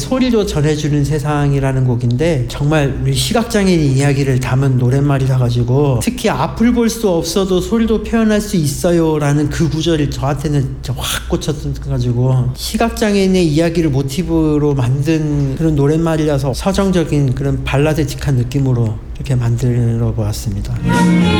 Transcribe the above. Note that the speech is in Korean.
소리로 전해주는 세상이라는 곡인데 정말 우리 시각장애인 이야기를 담은 노랫말이라 가지고 특히 앞을 볼 수 없어도 소리로 표현할 수 있어요 라는 그 구절이 저한테는 확 꽂혀가지고 시각장애인의 이야기를 모티브로 만든 그런 노랫말이라서 서정적인 그런 발라드틱한 느낌으로 이렇게 만들어 보았습니다.